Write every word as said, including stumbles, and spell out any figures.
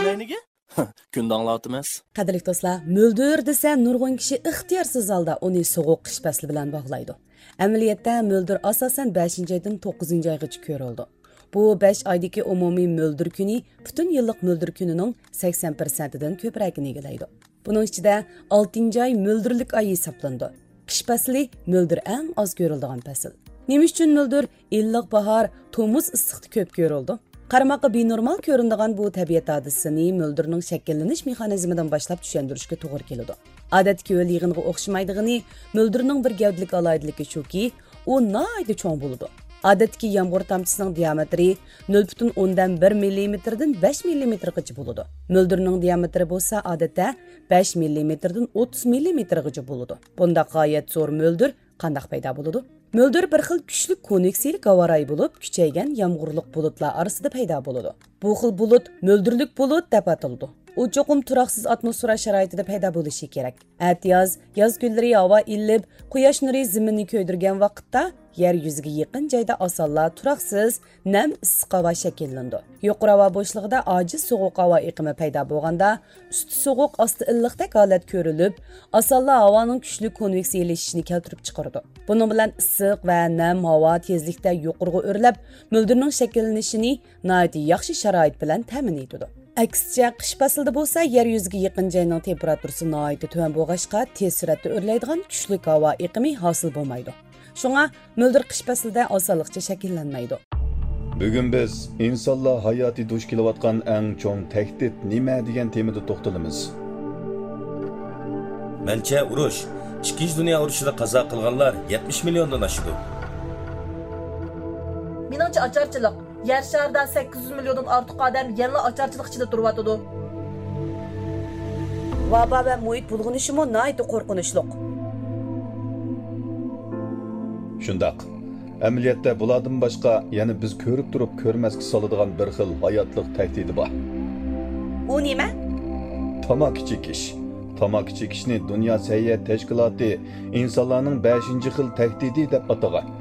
Neyniga? Kun danglatimiz. Qadrli do'stlar, mo'ldir desa nurg'un kishi ixtiyorsiz holda uni sovuq qish fasli bilan bog'laydi. Amaliyotda mo'ldir asosan beshinchi oydan to'qqizinchi oygacha ko'rildi. Bu besh oydagi umumiy mo'ldir kuni butun yillik mo'ldir kunining sakson persentidan ko'pragini egallaydi. Buning ichida oltinchi oy mo'ldirlik oyi hisoblandi. Qish fasli mo'ldir eng oz ko'riladigan fasl. Nima uchun mo'ldir illiq bahor, tomuz issiqda ko'p ko'rildi? Qarmoqqa benormal ko'rinadigan bu tabiat hodisasini mo'ldirning shakllanish mexanizmidan boshlab tushuntirishga to'g'ri keladi. Odatdagi yo'l yig'iniga o'xshamaydigani mo'ldirning bir gavdalik aloyidligi shuki, u nihoyatda cho'ng bo'ladi. Odatdagi yomg'ir tomchisining diametri nol butun o'ndan bir millimetrdan besh millimetrgacha bo'ladi. Mo'ldirning diametri bo'lsa odatda besh millimetrdan o'ttiz millimetrgacha bo'ladi. Bunda g'oyat zo'r mo'ldir qanday paydo bo'ladi? Mo'ldir bir xil kuchli konveksiyalik havoray bo'lib, kuchaygan yomg'irliq bulutlar orasida paydo bo'ladi. Bu xil bulut mo'ldirlik bulut deb ataladi. U cho'qim turaqsiz atmosfera sharoitida paydo bo'lishi kerak. Atyoz, yoz kunlari havo illib, quyosh nuri zaminni ko'ydirgan vaqtda yer yuziga yaqin joyda osonlar turaqsiz, nam issiq havo shakllandi. Yuqori havo bo'shlig'ida ojiz sovuq havo iqimi paydo bo'lganda, usti sovuq, osti illiqdek holat ko'rilib, osonlar havoning kuchli konveksiyalashishini keltirib chiqardi. Buning bilan issiq va nam havo tezlikda yuqoriga o'rlab, mo'ldirning shakllanishini nihoyatda yaxshi sharoit bilan ta'min etadi. Aksicha qish faslida bo'lsa, yer yuziga yaqin joyning temperaturasi nihoyatda tuvan bo'lg'achqa tez suratda o'rlaydigan kuchli havo iqimi hosil bo'lmaydi. Shunga mo'ldir qish faslida osonlikcha shakllanmaydi. Bugun biz insonlar hayoti duch kelayotgan eng cho'ng tahdid nima degan temada to'xtalamiz. Mencha urush, ikkinchi dunyo urushida qazo qilganlar yetmish milliondan oshdi. Meningcha ocharchilik. Yer sharida sakkiz yuz milliondan ortiq odam yana ocharchilik ichida turyotdi. Vabo va muhit bulg'unishi mo nihoyatda qo'rqinchli. Shundaq. Amaliyotda bulardan boshqa yana biz ko'rib turib ko'rmasga soladigan bir xil hayotlik tahdidi bor. U nima? Tamaki chekish. Tamaki chekishni Dunyo səhiyyə təşkilatı insonlarning beshinchi xil tahdidi deb atagan.